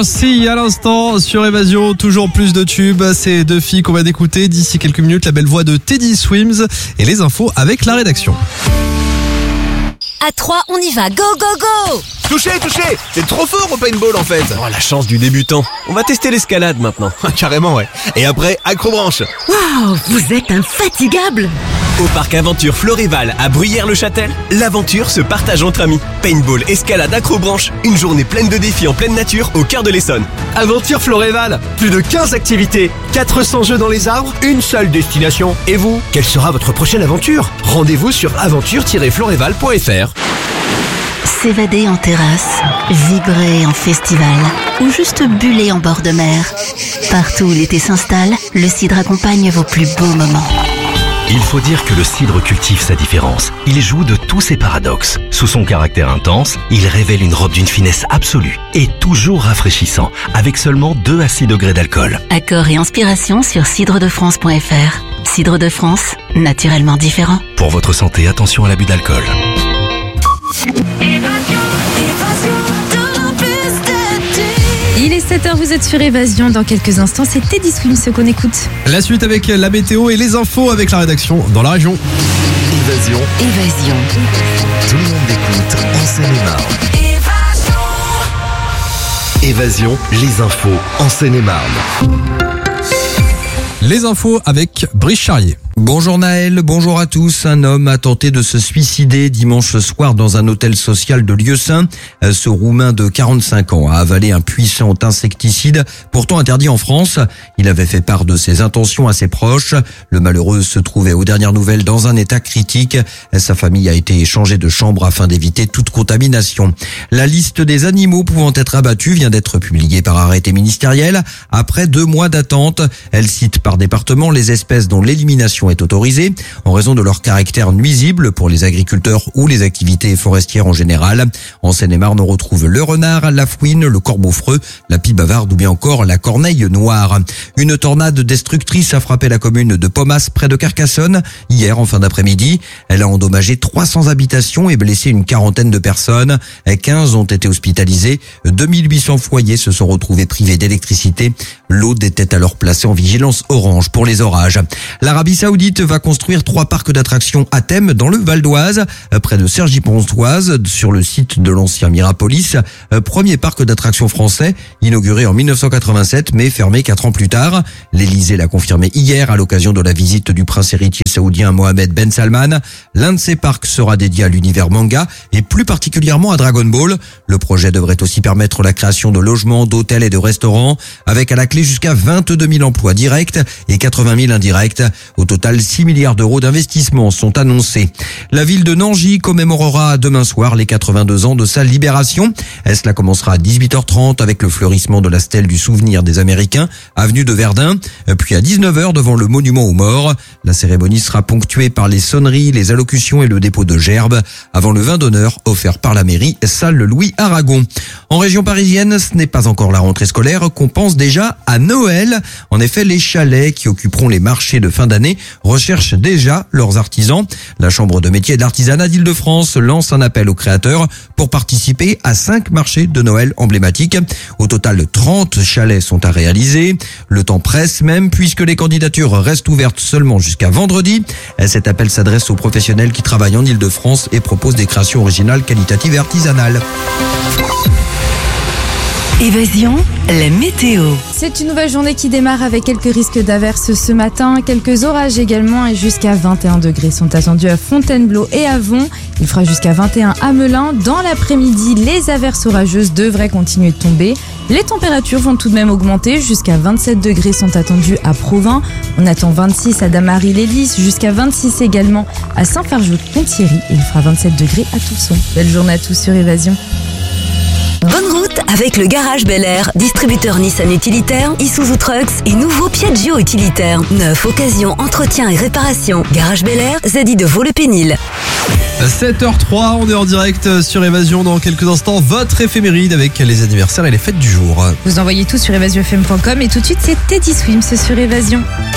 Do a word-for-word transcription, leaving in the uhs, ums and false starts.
Si à l'instant sur Évasion, toujours plus de tubes. Ces deux filles qu'on va d'écouter d'ici quelques minutes, la belle voix de Teddy Swims et les infos avec la rédaction. À trois, on y va, go go go! Touché, touché! C'est trop fort au paintball en fait! Oh, la chance du débutant. On va tester l'escalade maintenant. Carrément, ouais. Et après, accrobranche. Waouh, vous êtes infatigable! Au parc Aventure Florival à Bruyères-le-Châtel, l'aventure se partage entre amis. Paintball, escalade, acrobranche, une journée pleine de défis en pleine nature au cœur de l'Essonne. Aventure Florival, plus de quinze activités, quatre cents jeux dans les arbres, une seule destination. Et vous, quelle sera votre prochaine aventure? Rendez-vous sur aventure tiret florival point f r. S'évader en terrasse, vibrer en festival ou juste buller en bord de mer. Partout où l'été s'installe, le cidre accompagne vos plus beaux moments. Il faut dire que le cidre cultive sa différence. Il joue de tous ses paradoxes. Sous son caractère intense, il révèle une robe d'une finesse absolue et toujours rafraîchissant, avec seulement deux à six degrés d'alcool. Accord et inspiration sur cidre de france point f r. Cidre de France, naturellement différent. Pour votre santé, attention à l'abus d'alcool. Il est sept heures, vous êtes sur Évasion. Dans quelques instants, c'est Teddy Swims ce qu'on écoute. La suite avec la météo et les infos avec la rédaction dans la région. Évasion. Évasion. Tout le monde écoute en Seine-et-Marne. Évasion, les infos en Seine-et-Marne. Les infos avec Brice Charrier. Bonjour Naël, bonjour à tous. Un homme a tenté de se suicider dimanche soir dans un hôtel social de Lieusaint. Ce Roumain de quarante-cinq ans a avalé un puissant insecticide, pourtant interdit en France. Il avait fait part de ses intentions à ses proches. Le malheureux se trouvait aux dernières nouvelles dans un état critique. Sa famille a été échangée de chambre afin d'éviter toute contamination. La liste des animaux pouvant être abattus vient d'être publiée par arrêté ministériel. Après deux mois d'attente, elle cite par département les espèces dont l'élimination est autorisée en raison de leur caractère nuisible pour les agriculteurs ou les activités forestières en général. En Seine-et-Marne, on retrouve le renard, la fouine, le corbeau-freux, la pie bavarde ou bien encore la corneille noire. Une tornade destructrice a frappé la commune de Pomas près de Carcassonne hier en fin d'après-midi. Elle a endommagé trois cents habitations et blessé une quarantaine de personnes. quinze ont été hospitalisés. deux mille huit cents foyers se sont retrouvés privés d'électricité. L'Aude était alors placée en vigilance orange pour les orages. L'Arabie Saoudite va construire trois parcs d'attractions à thème dans le Val d'Oise, près de Cergy-Pontoise, sur le site de l'ancien Mirapolis. Premier parc d'attractions français, inauguré en mille neuf cent quatre-vingt-sept, mais fermé quatre ans plus tard. L'Élysée l'a confirmé hier à l'occasion de la visite du prince héritier saoudien Mohamed Ben Salman. L'un de ces parcs sera dédié à l'univers manga et plus particulièrement à Dragon Ball. Le projet devrait aussi permettre la création de logements, d'hôtels et de restaurants, avec à la clé jusqu'à vingt-deux mille emplois directs et quatre-vingt mille indirects. Au total, six milliards d'euros d'investissements sont annoncés. La ville de Nangy commémorera demain soir les quatre-vingt-deux ans de sa libération. Cela commencera à dix-huit heures trente avec le fleurissement de la stèle du souvenir des Américains, avenue de Verdun, puis à dix-neuf heures devant le monument aux morts. La cérémonie sera ponctuée par les sonneries, les allocutions et le dépôt de gerbes avant le vin d'honneur offert par la mairie, salle Louis Aragon. En région parisienne, ce n'est pas encore la rentrée scolaire qu'on pense déjà à Noël. En effet, les chalets qui occuperont les marchés de fin d'année recherchent déjà leurs artisans. La Chambre de métiers et de l'artisanat d'Île-de-France lance un appel aux créateurs pour participer à cinq marchés de Noël emblématiques. Au total, trente chalets sont à réaliser. Le temps presse même puisque les candidatures restent ouvertes seulement jusqu'à vendredi. Cet appel s'adresse aux professionnels qui travaillent en Île-de-France et proposent des créations originales, qualitatives et artisanales. Évasion, la météo. C'est une nouvelle journée qui démarre avec quelques risques d'averses ce matin, quelques orages également et jusqu'à vingt et un degrés sont attendus à Fontainebleau et à Von. Il fera jusqu'à vingt et un à Melun. Dans l'après-midi, les averses orageuses devraient continuer de tomber. Les températures vont tout de même augmenter. Jusqu'à vingt-sept degrés sont attendus à Provins. On attend vingt-six à Damary-les-Lys, jusqu'à vingt-six également à Saint-Fargeau-de-Ponthierry. Et il fera vingt-sept degrés à Toussaint. Belle journée à tous sur Évasion. Bonne route avec le Garage Bel Air, distributeur Nissan utilitaire, Isuzu Trucks et nouveau Piaggio utilitaire. Neuf, occasion, entretien et réparation. Garage Bel Air, Zadi de Vaux-le-Pénil. sept heures trois, on est en direct sur Évasion. Dans quelques instants, votre éphéméride avec les anniversaires et les fêtes du jour. Vous envoyez tout sur évasion f m point com et tout de suite c'est Teddy Swims sur Évasion.